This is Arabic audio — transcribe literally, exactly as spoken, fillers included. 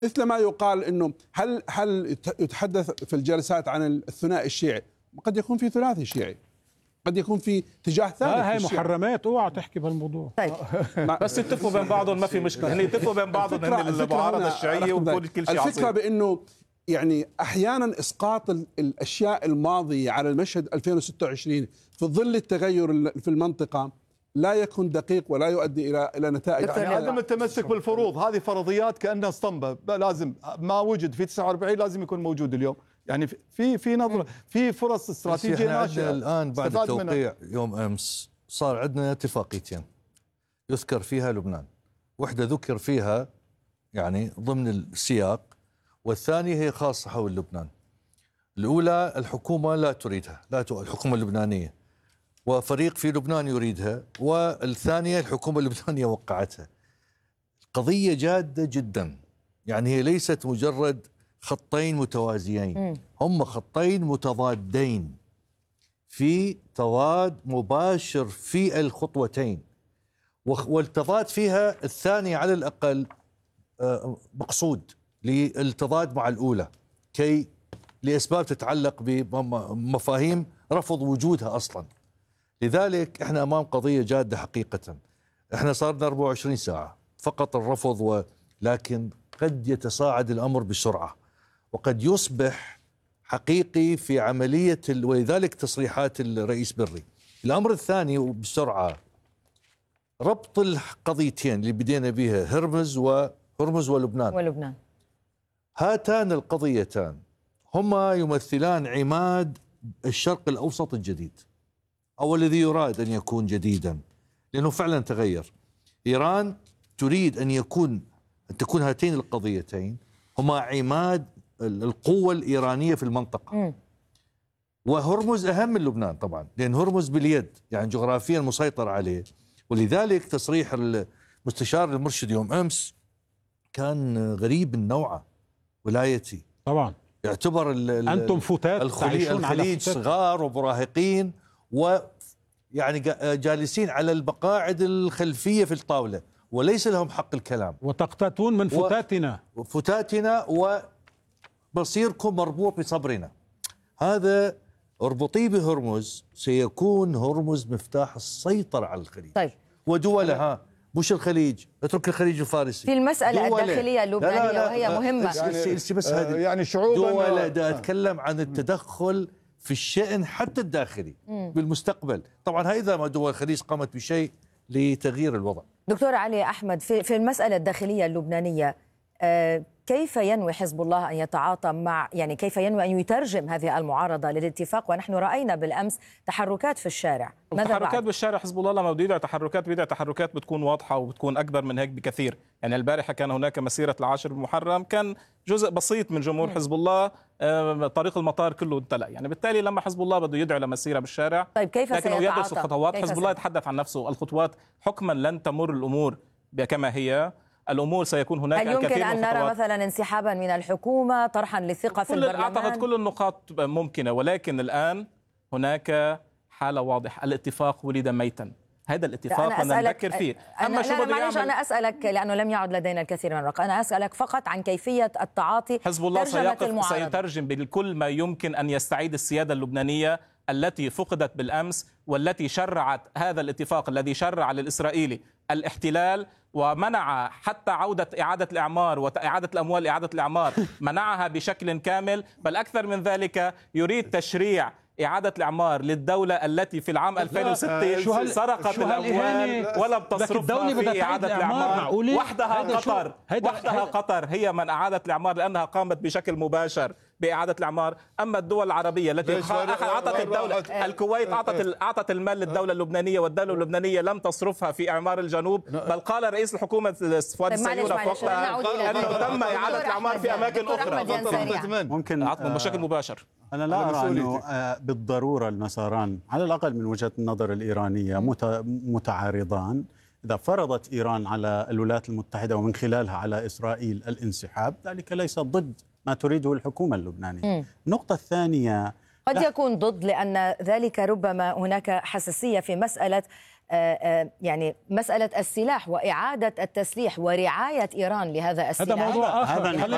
مثل ما يقال انه هل هل يتحدث في الجلسات عن الثنائي الشيعي؟ قد يكون في ثلاثي شيعي، قد يكون في اتجاه ثالث. لا هي محرمات، اوعى تحكي بهالموضوع. طيب بس يتفقوا بين بعضهم ما في مشكله، هن يتفقوا بين بعضهم هن المعارضه الشيعيه وكل كل شيء. الفكره بانه يعني احيانا اسقاط الاشياء الماضيه على المشهد ألفين وستة وعشرين في ظل التغير في المنطقه لا يكون دقيق ولا يؤدي الى الى نتائج. يعني عدم التمسك بالفروض هذه فرضيات كانها اسطمبه، لازم ما وجد في تسعة وأربعين لازم يكون موجود اليوم. يعني في في نظره في فرص استراتيجيه ناشئه. الان بعد التوقيع يوم امس صار عندنا اتفاقيتين يذكر فيها لبنان، وحده ذكر فيها يعني ضمن السياق، والثانيه هي خاصه حول لبنان. الاولى الحكومه لا تريدها، لا الحكومه اللبنانيه، وفريق في لبنان يريدها، والثانيه الحكومه اللبنانيه وقعتها. قضيه جاده جدا، يعني هي ليست مجرد خطين متوازيين، هم خطين متضادين في تضاد مباشر في الخطوتين، والتضاد فيها الثانية على الأقل مقصود للتضاد مع الأولى كي لأسباب تتعلق بمفاهيم رفض وجودها أصلا. لذلك احنا أمام قضية جادة حقيقة. احنا صارنا أربعة وعشرين ساعة فقط الرفض، ولكن قد يتصاعد الأمر بسرعة وقد يصبح حقيقي في عملية، ولذلك تصريحات الرئيس بري. الأمر الثاني بسرعة ربط القضيتين اللي بدينا بها، هرمز وهرمز ولبنان ولبنان هاتان القضيتان هما يمثلان عماد الشرق الأوسط الجديد، أو الذي يراد أن يكون جديدا، لأنه فعلا تغير. إيران تريد أن يكون أن تكون هاتين القضيتين هما عماد القوة الإيرانية في المنطقة. م. وهرمز أهم من لبنان طبعا، لأن هرمز باليد يعني جغرافيا مسيطر عليه. ولذلك تصريح المستشار المرشد يوم أمس كان غريب النوعة ولايتي طبعا، يعتبر أنتم فتات الخليج, الخليج صغار ومراهقين ويعني جالسين على المقاعد الخلفية في الطاولة وليس لهم حق الكلام، وتقتاتون من فتاتنا وفتاتنا ومصيركم مربوط بصبرنا. هذا اربطيه بهرمز، سيكون هرمز مفتاح السيطرة على الخليج. طيب ودولها مش الخليج، اترك الخليج الفارسي في المسألة الداخلية اللبنانية. لا لا لا وهي مهمة يعني بس هذه يعني شعوب دولة دا أتكلم عن التدخل في الشأن حتى الداخلي مم. بالمستقبل. طبعا هذا ما دول الخليج قامت بشيء لتغيير الوضع. دكتور علي أحمد، في, في المسألة الداخلية اللبنانية آه كيف ينوي حزب الله أن يتعاطى مع، يعني كيف ينوي أن يترجم هذه المعارضة للاتفاق؟ ونحن رأينا بالأمس تحركات في الشارع. تحركات بالشارع حزب الله لما بده يدعي تحركات بيدعي تحركات بتكون واضحة وبتكون أكبر من هيك بكثير. يعني البارحة كان هناك مسيرة العاشر بمحرم، كان جزء بسيط من جمهور حزب الله طريق المطار كله امتلأ. يعني بالتالي لما حزب الله بده يدعي لمسيرة بالشارع، طيب كيف لكنه يدرس الخطوات. كيف حزب الله يتحدث عن نفسه، الخطوات حكما لن تمر الأمور كما هي، الأمور سيكون هناك الكثير من الخطوات. هل يمكن أن نرى مثلا انسحابا من الحكومة، طرحا للثقة في البرلمان؟ أعتقد كل النقاط ممكنة، ولكن الآن هناك حالة واضحة. الاتفاق ولد ميتا، هذا الاتفاق بدنا نذكر فيه. أما شو بده يعمل؟ أنا أسألك لأنه لم يعد لدينا الكثير من الوقت، أنا أسألك فقط عن كيفية التعاطي. حزب الله سيقف سيترجم بكل ما يمكن أن يستعيد السيادة اللبنانية التي فقدت بالأمس، والتي شرعت هذا الاتفاق الذي شرع للإسرائيلي الاحتلال ومنع حتى عودة إعادة الإعمار وإعادة الأموال إعادة الإعمار، منعها بشكل كامل. بل أكثر من ذلك يريد تشريع إعادة الإعمار للدولة التي في العام ألفين وستة سرقت الأموال ولم تصرفها في إعادة الإعمار. وحدها قطر وحدها قطر هي من أعادت الإعمار لأنها قامت بشكل مباشر بإعادة الإعمار. أما الدول العربية التي أعطت الدولة، الكويت أعطت أعطت المال للدولة اللبنانية والدولة اللبنانية لم تصرفها في إعمار الجنوب، بل قال رئيس الحكومة فؤاد السيورة في وقتها أنه تم إعادة الإعمار في أماكن أخرى. ممكن بشكل مباشر. أنا لا أرى أنه بالضرورة المساران على الأقل من وجهة النظر الإيرانية متعارضان. إذا فرضت إيران على الولايات المتحدة ومن خلالها على إسرائيل الانسحاب، ذلك ليس ضد ما تريده الحكومة اللبنانية. النقطة الثانية قد يكون ضد، لأن ذلك ربما هناك حساسية في مسألة يعني مسألة السلاح وإعادة التسليح ورعاية إيران لهذا السلاح. هذا موضوع آخر.